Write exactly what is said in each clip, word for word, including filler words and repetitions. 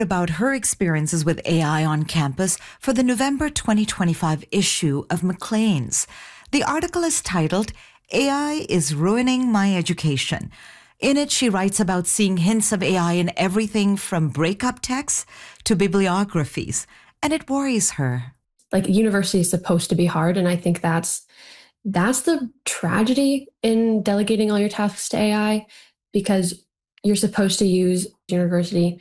about her experiences with A I on campus for the November twenty twenty-five issue of Maclean's. The article is titled, A I is Ruining My Education. In it, she writes about seeing hints of A I in everything from breakup texts to bibliographies, and it worries her. Like, university is supposed to be hard, and I think that's that's the tragedy in delegating all your tasks to A I, because you're supposed to use university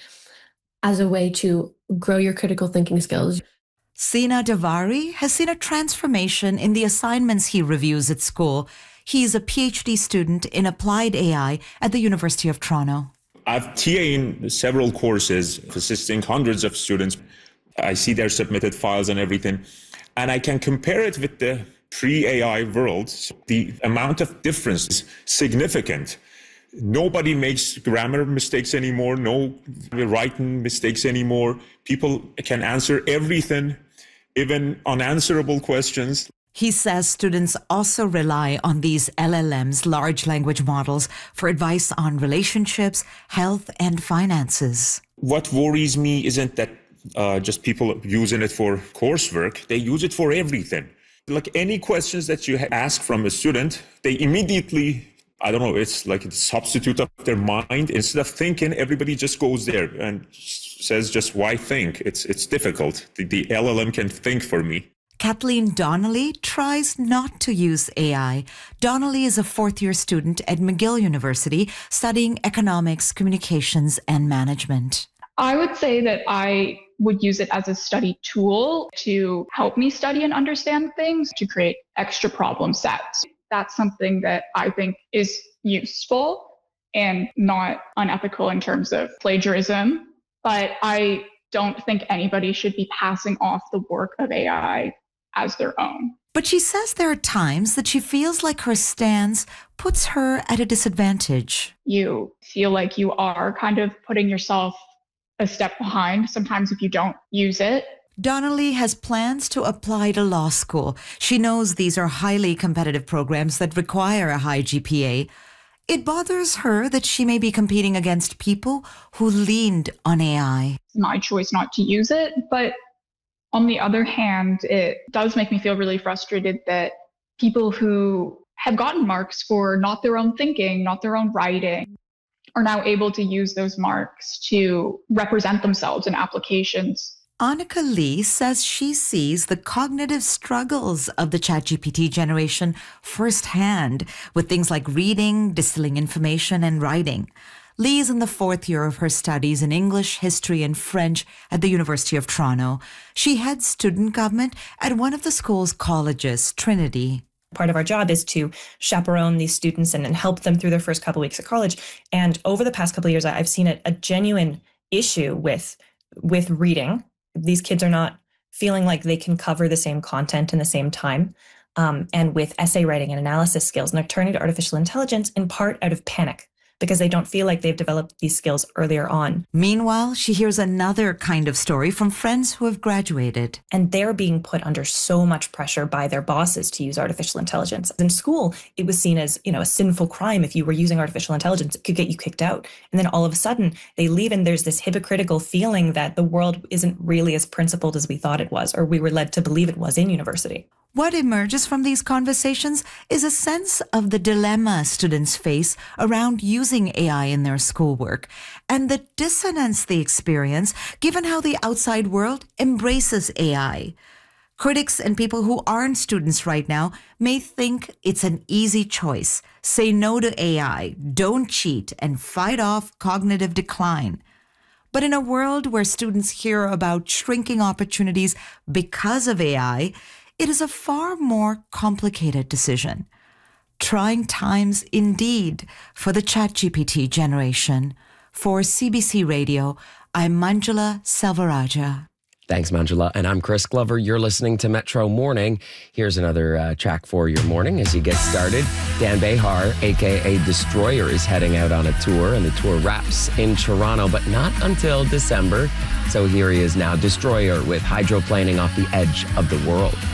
as a way to grow your critical thinking skills. Sina Davari has seen a transformation in the assignments he reviews at school. He's a PhD student in applied A I at the University of Toronto. I've T A'd in several courses, assisting hundreds of students. I see their submitted files and everything, and I can compare it with the pre-A I world. The amount of difference is significant. Nobody makes grammar mistakes anymore, no writing mistakes anymore. People can answer everything, even unanswerable questions. He says students also rely on these L L Ms, large language models, for advice on relationships, health, and finances. What worries me isn't that uh, just people using it for coursework. They use it for everything. Like any questions that you ask from a student, they immediately, I don't know, it's like a substitute of their mind. Instead of thinking, everybody just goes there and says just why think? It's it's difficult. The, the L L M can think for me. Kathleen Donnelly tries not to use A I. Donnelly is a fourth-year student at McGill University studying economics, communications, and management. I would say that I would use it as a study tool to help me study and understand things, to create extra problem sets. That's something that I think is useful and not unethical in terms of plagiarism. But I don't think anybody should be passing off the work of A I as their own. But she says there are times that she feels like her stance puts her at a disadvantage. You feel like you are kind of putting yourself a step behind sometimes if you don't use it. Donnelly has plans to apply to law school. She knows these are highly competitive programs that require a high G P A. It bothers her that she may be competing against people who leaned on A I. My choice not to use it, but on the other hand, it does make me feel really frustrated that people who have gotten marks for not their own thinking, not their own writing, are now able to use those marks to represent themselves in applications. Annika Lee says she sees the cognitive struggles of the ChatGPT generation firsthand with things like reading, distilling information, and writing. Lee is in the fourth year of her studies in English, history, and French at the University of Toronto. She heads student government at one of the school's colleges, Trinity. Part of our job is to chaperone these students and, and help them through their first couple of weeks at college. And over the past couple of years, I've seen a, a genuine issue with, with reading. These kids are not feeling like they can cover the same content in the same time, um, and with essay writing and analysis skills. And they're turning to artificial intelligence in part out of panic, because they don't feel like they've developed these skills earlier on. Meanwhile, she hears another kind of story from friends who have graduated. And they're being put under so much pressure by their bosses to use artificial intelligence. In school, it was seen as, you know, a sinful crime if you were using artificial intelligence. It could get you kicked out. And then all of a sudden, they leave and there's this hypocritical feeling that the world isn't really as principled as we thought it was, or we were led to believe it was in university. What emerges from these conversations is a sense of the dilemma students face around using A I in their schoolwork and the dissonance they experience given how the outside world embraces A I. Critics and people who aren't students right now may think it's an easy choice. Say no to A I, don't cheat, and fight off cognitive decline. But in a world where students hear about shrinking opportunities because of A I, it is a far more complicated decision. Trying times indeed for the ChatGPT generation. For C B C Radio, I'm Manjula Selvarajah. Thanks, Manjula. And I'm Chris Glover. You're listening to Metro Morning. Here's another uh, track for your morning as you get started. Dan Behar, a k a. Destroyer, is heading out on a tour, and the tour wraps in Toronto, but not until December. So here he is now, Destroyer, with hydroplaning off the edge of the world.